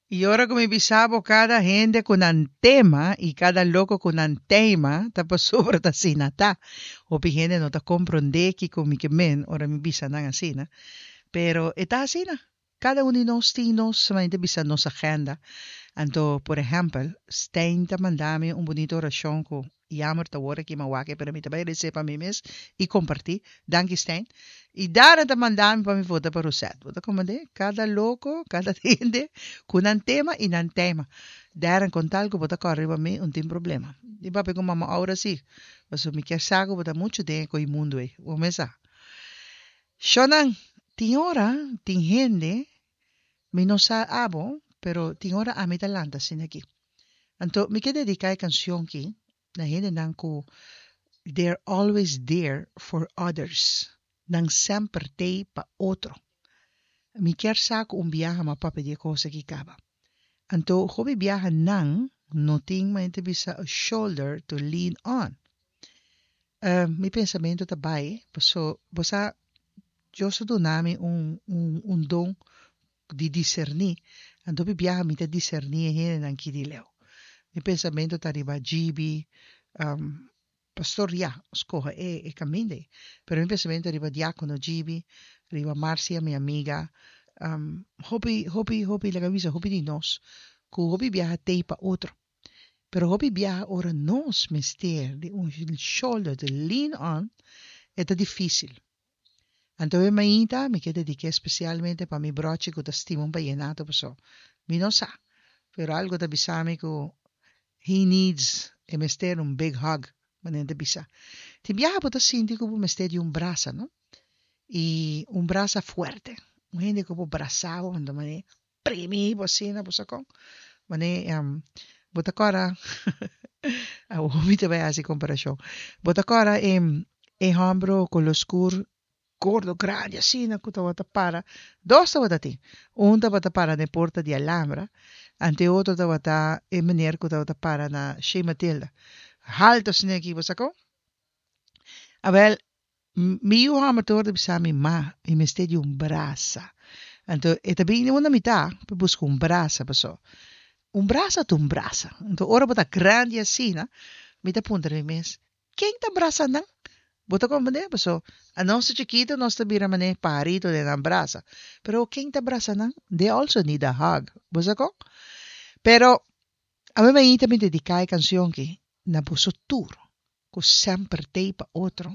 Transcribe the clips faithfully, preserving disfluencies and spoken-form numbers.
Y ahora como bisabo, cada gente con un tema y cada loco con un tema, tapos sobre ta sinata. O gente no te comprende que con mi que men, ahora mi bisa nang así, na. Pero está así, na. Cada uno de nos tiene nos, bisa nos agenda. Anto, por ejemplo, Stein te mandame un bonito oración ko jammer te worden que mawake pero mi tabay sepa mi mes y compartir. Danke Stein. Y dar te mandame para mi foto para usar. Vota como de cada loco, cada gente con un tema y un tema. Dar con tal que vota corre para mí un tin problema. Y papi como mamá ahora sí. Pues mi que sago vota mucho de ko mundo eh. O mesa. Shonan, tin ora, tin gente, mi no sa abo, pero tin ora a mi talanta sin aquí. Anto, mi que dedicar canción ki, na hindi nang ko, they're always there for others. Nang sempre te pa otro. Mi kier sa ko un biyahe mapapedi ko sa kikaba. Anto, hobi biyahe nang, noting mainte bisa a shoulder to lean on. Uh, mi pensamento tabay, so, basta, Diyos do namin un, un, un dom di discernir. Anto, biyahe mi te discernir hindi nang kidileo. Mi pensamento arriba G B, um, pastor ya, scoja e, e caminde. Pero mi pensamento arriba diácono G B, arriba Marcia, mi amiga, um, hopi, hopi, hopi, la camisa, hopi di nos, ku hopi viaja te pa otro. Pero hopi viaja ora nos, mister, de un shoulder, de lean on, è difícil. Anto maita, mi chiede di che specialmente pa mi broci ku ta stimo un paienato, so, mi non sa. Pero algo da bisami ku he needs a mister un big hug. Manente bisa. Ti viaja po sinti como mister de un brazo, ¿no? Y un brazo fuerte. Un gente como brazado, cuando mané primi bocina po sako. Mané um botakora. Ah, umite ba así comparación. Botakora em e hombro con lo scur gordo grande así na kuta wata para. Dos ta wata ti. Un ta wata para ne porta di Alhambra. Ante otro ta wata e meneer kuta wata para na Shea Matilda. Halto sneki wasako. Abel, mi yu hamator de bisa mi ma, e mi stedi un brasa. Anto, e tabi ni una mità, per busco un brasa, paso. Un brasa tu un brasa. Anto, ora bota grande asina, mi ta punta mi mes. Quem ta brasa nang? Bota como de, paso. A nosso chiquito, nós ta bira mane parito de nan brasa. Pero quem ta brasa nang? They also need a hug. Busako? Pero, a me me mi dedicai canción ki, na buso turo. Ko sempre te pa otro.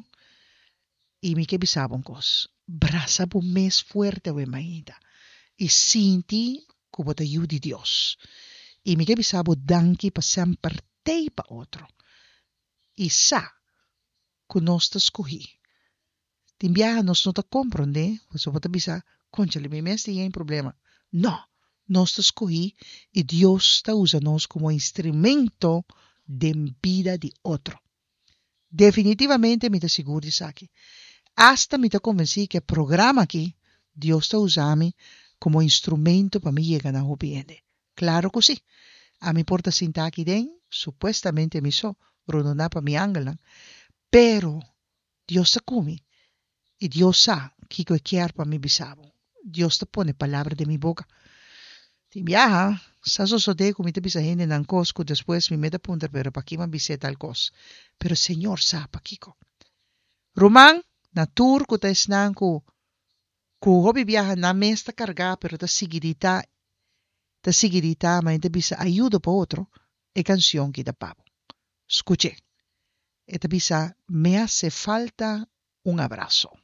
Y mi que bisabon kos. Brasa po mes fuerte we maida. Y sinti ko bota yudi Dios. Y mi que bisabo danki pa sempre te pa otro. Y sa ko nos ta skuhi. Timbiaha nos no ta comprende. So bota bisa, conchale, mi mes tiene problema. No. Nos ta skuhi y Dios ta usa nos como instrumento de vida de otro. Definitivamente me te seguro de saque. Hasta me te convencí que el programa aquí, Dios te usa como instrumento para mí llegar a obediente. Claro que sí. A mi porta sinta aquí den, supuestamente me so, rodona para mi ángel. Pero Dios te come y Dios sabe que quiere para mi bisabo. Dios te pone palabra de mi boca. Ti viaja, sa sosode como te bisa gente nan cosco, después mi meta punta, pero pa' aquí me bise tal cosa. Pero Señor sa pa' kiko. Román, na tour ko ta isnan ko, ko hobi viaja na mes ta carga, pero ta sigirita, ta sigirita, ma te bisa ayuda pa otro, e canción que ta pavo. Escuche, e te bisa, me hace falta un abrazo.